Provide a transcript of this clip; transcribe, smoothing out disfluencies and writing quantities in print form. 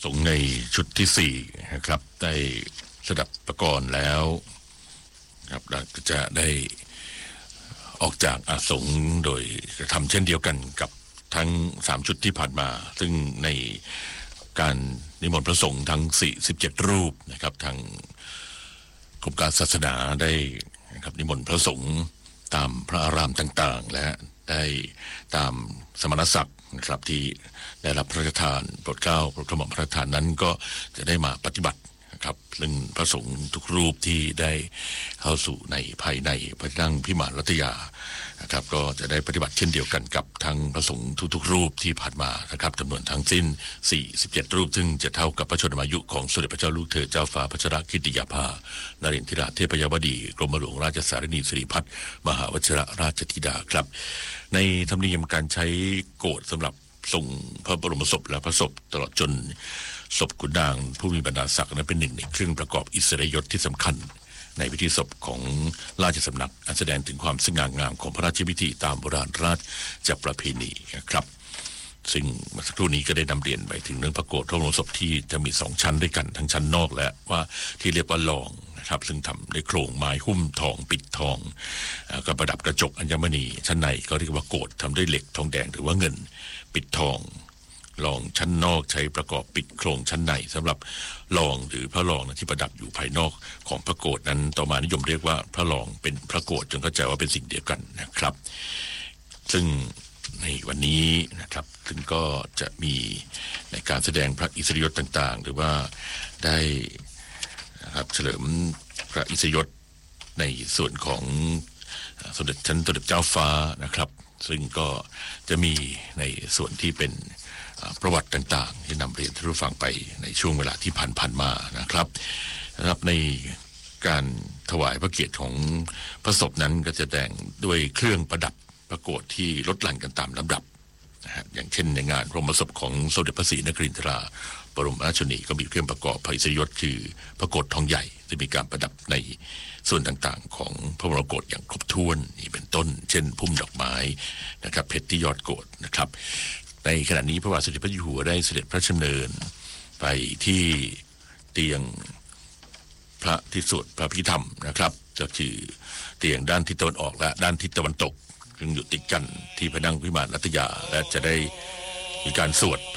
สงฆ์ในชุดที่4นะครับได้สดับประกรณ์แล้วครับเราจะได้ออกจากอาสงฆ์โดยกระทำเช่นเดียวกันกับทั้ง3ชุดที่ผ่านมาซึ่งในการนิมนต์พระสงฆ์ทั้ง47รูปนะครับทางกรมการศาสนาได้นะครับนิมนต์พระสงฆ์ตามพระอารามต่างๆและได้ตามสมณศักดิ์นะครับที่ได้รับพระราชทานโปรดเกล้าโปรดกระหม่อมพระราชทานนั้นก็จะได้มาปฏิบัตินะครับซึ่งพระสงฆ์ทุกรูปที่ได้เข้าสู่ในภายในพระที่นั่งพิมานรัตยานะครับก็จะได้ปฏิบัติเช่นเดียวกันกับทั้งพระสงฆ์ทุกๆรูปที่ผ่านมานะครับจำนวนทั้งสิ้น47รูปซึ่งจะเท่ากับพระชนมายุของสมเด็จพระเจ้าลูกเธอเจ้าฟ้าพัชรกิติยาภานเรนทิราเทพยวดีกรมหลวงราชสารนีสิริพัฒน์มหาวชิรราชธิดาครับในธรรมเนียมการใช้โกฐสำหรับส่งพระบรมศพและพระศพตลอดจนศพขุนนางผู้มีบรรดาศักดิ์นั้นเป็นหนึ่งในเครื่องประกอบอิสริยยศที่สำคัญในพิธีศพของราชสำนักแสดงถึงความสง่างามของพระราชพิธีตามโบราณราชประเพณีครับซึ่งเมื่อสักครู่นี้ก็ได้นำเรียนไปถึงเรื่องพระโกฐพระบรมศพที่จะมี2ชั้นด้วยกันทั้งชั้นนอกและว่าที่เรียกว่าลองนะครับซึ่งทำด้วยโครงไม้หุ้มทองปิดทองก็ประดับกระจกอัญมณีชั้นในก็เรียกว่าโกฐทำด้วยเหล็กทองแดงหรือว่าเงินปิดทองรองชั้นนอกใช้ประกอบปิดโครงชั้นในสำหรับรองหรือพระรองที่ประดับอยู่ภายนอกของพระโกฐนั้นต่อมานิยมเรียกว่าพระรองเป็นพระโกฐจนเข้าใจว่าเป็นสิ่งเดียวกันนะครับซึ่งในวันนี้นะครับซึ่งก็จะมีในการแสดงพระอิสริยยศต่างๆหรือว่าได้นะครับเฉลิมพระอิสริยยศในส่วนของสมเด็จเจ้าฟ้านะครับซึ่งก็จะมีในส่วนที่เป็นประวัติต่างๆที่นำเรียนท่านผู้ฟังไปในช่วงเวลาที่ผ่านมานะครับในการถวายพระเกียรติของพระศพนั้นก็จะแต่งด้วยเครื่องประดับพระโกฐที่ลดหลั่นกันตามลำดับนะฮะอย่างเช่นในงานพระบรมศพของสมเด็จพระศรีนครินทราบรมราชชนนีก็มีเครื่องประกอบพระอิสริยยศคือพระโกฐทองใหญ่ที่มีการประดับในส่วนต่างๆของพระบรมโกฐอย่างครบถ้วนนี่เป็นต้นเช่นพุ่มดอกไม้นะครับเพชรที่ยอดโกฐนะครับในขณะนี้พระบาทสมเด็จพระเจ้าอยู่หัวได้เสด็จพระราชดำเนินไปที่เตียงพระที่สวดพระพิธรรมนะครับก็คือเตียงด้านทิศตะวันออกและด้านทิศตะวันตกซึ่งอยู่ติดกันที่พระนั่งพิมานรัตยาและจะได้มีการสวด